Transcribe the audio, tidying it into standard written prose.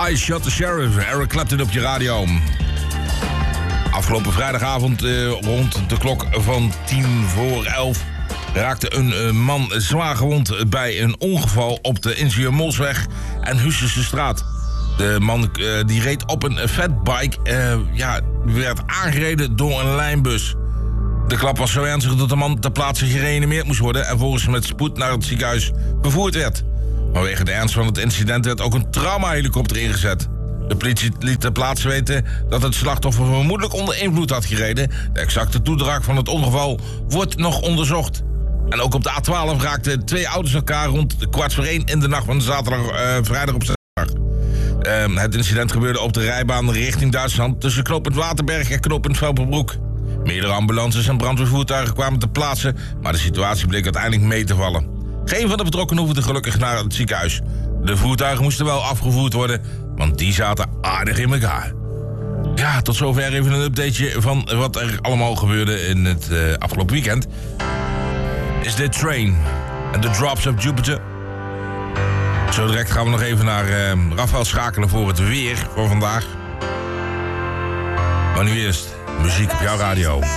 I Shot the Sheriff, Eric Clapton op je radio. Afgelopen vrijdagavond rond de klok van 11:10 raakte een man zwaar gewond bij een ongeval op de Ingenieur Molsweg en Husselse straat. De man die reed op een fatbike, werd aangereden door een lijnbus. De klap was zo ernstig dat de man ter plaatse gereanimeerd moest worden en volgens met spoed naar het ziekenhuis vervoerd werd. Vanwege de ernst van het incident werd ook een traumahelikopter ingezet. De politie liet ter plaatse weten dat het slachtoffer vermoedelijk onder invloed had gereden. De exacte toedracht van het ongeval wordt nog onderzocht. En ook op de A12 raakten 2 auto's elkaar rond 1:15 in de nacht van vrijdag op zaterdag. Het incident gebeurde op de rijbaan richting Duitsland tussen knooppunt Waterberg en knooppunt Velperbroek. Meerdere ambulances en brandweervoertuigen kwamen ter plaatse, maar de situatie bleek uiteindelijk mee te vallen. Geen van de betrokkenen hoefde gelukkig naar het ziekenhuis. De voertuigen moesten wel afgevoerd worden, want die zaten aardig in elkaar. Ja, tot zover even een updateje van wat er allemaal gebeurde in het afgelopen weekend. Is dit Train en The Drops of Jupiter. Zo direct gaan we nog even naar Rafael schakelen voor het weer voor vandaag. Maar nu eerst muziek op jouw radio.